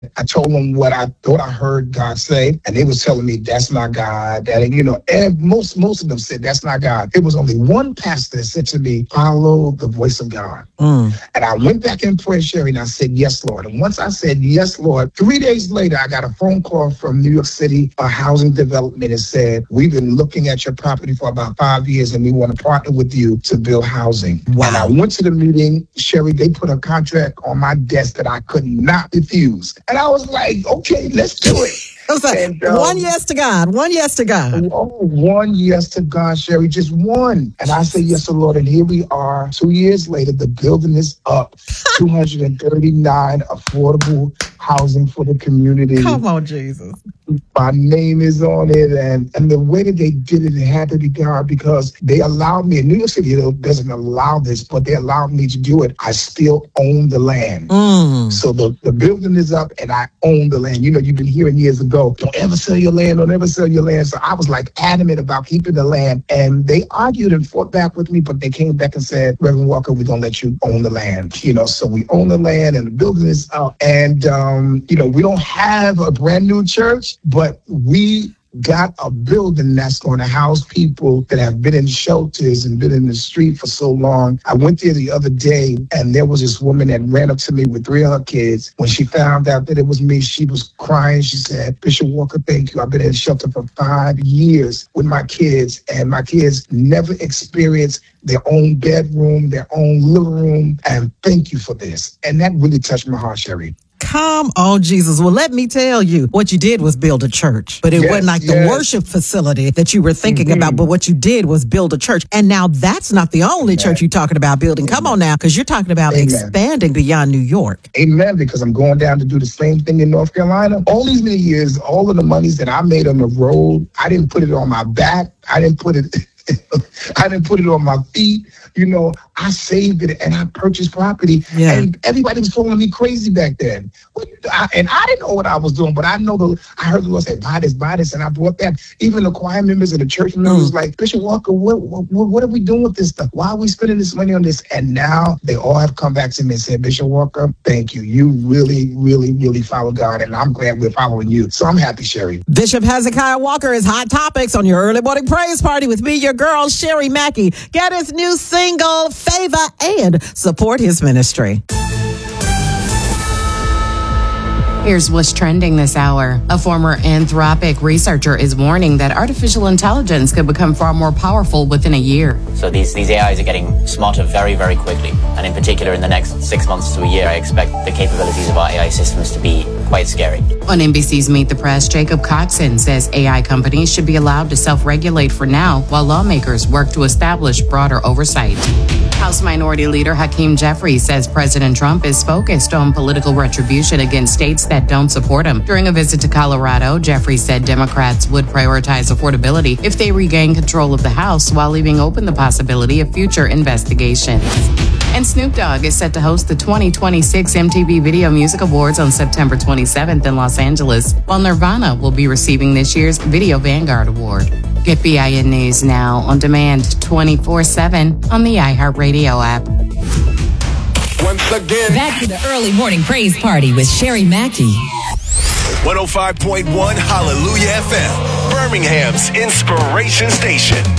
I told them what I thought I heard God say, and they was telling me that's not God. And most of them said that's not God. It was only one pastor that said to me, follow the voice of God. And I went back in prayer, Sherry, and I said, yes, Lord. And once I said, yes, Lord, 3 days later, I got a phone call from New York City Housing Development and said, we've been looking at your property for about 5 years, and we want to partner with you to build housing. Wow. And I went to the meeting, Sherry, they put a contract on my desk that I could not refuse. And I was like, okay, let's do it. One yes to God. One yes to God. Oh, one yes to God, Sherry. Just one. And I say yes to Lord. And here we are. 2 years later, the building is up. 239 affordable housing for the community. Come on, Jesus. My name is on it. And the way that they did it, it had to be God because they allowed me. In New York City, doesn't allow this, but they allowed me to do it. I still own the land. So the building is up and I own the land. You know, you've been hearing years ago, don't ever sell your land, don't ever sell your land. So I was like adamant about keeping the land. And they argued and fought back with me, but they came back and said, Reverend Walker, we're going to let you own the land. You know, so we own the land and the building is up. And, you know, we don't have a brand new church, but we got a building that's going to house people that have been in shelters and been in the street for so long. I went there the other day and there was this woman that ran up to me with 3 of her kids. When she found out that it was me, she was crying. She said, Bishop Walker, thank you. I've been in shelter for 5 years with my kids, and my kids never experienced their own bedroom, their own living room. And thank you for this. And that really touched my heart, Sherry. Come on, Jesus. Well, let me tell you, what you did was build a church, but it wasn't like the worship facility that you were thinking about. But what you did was build a church. And now that's not the only church you're talking about building. Come on now, because you're talking about expanding beyond New York. Amen. Because I'm going down to do the same thing in North Carolina. All these many years, all of the monies that I made on the road, I didn't put it on my back. I didn't put it on my feet. You know, I saved it and I purchased property. And everybody was calling me crazy back then. And I didn't know what I was doing, but I heard the Lord say, buy this. And I brought that. Even the choir members and the church members was like, Bishop Walker, what are we doing with this stuff? Why are we spending this money on this? And now they all have come back to me and said, Bishop Walker, thank you. You really, really, really follow God. And I'm glad we're following you. So I'm happy, Sherry. Bishop Hezekiah Walker is Hot Topics on your early morning praise party with me, your girl, Sherry Mackey. Get his new single, Favor, and support his ministry. Here's what's trending this hour. A former Anthropic researcher is warning that artificial intelligence could become far more powerful within a year. So these AIs are getting smarter very, very quickly. And in particular, in the next 6 months to a year, I expect the capabilities of our AI systems to be quite scary. On NBC's Meet the Press, Jacob Coxon says AI companies should be allowed to self-regulate for now while lawmakers work to establish broader oversight. House Minority Leader Hakeem Jeffries says President Trump is focused on political retribution against states that don't support him. During a visit to Colorado, Jeffries said Democrats would prioritize affordability if they regain control of the House while leaving open the possibility of future investigations. And Snoop Dogg is set to host the 2026 MTV Video Music Awards on September 27th in Los Angeles, while Nirvana will be receiving this year's Video Vanguard Award. Get BIN News now on demand 24/7 on the iHeartRadio app. Once again, back to the early morning praise party with Sherry Mackey. 105.1 Hallelujah FM, Birmingham's inspiration station.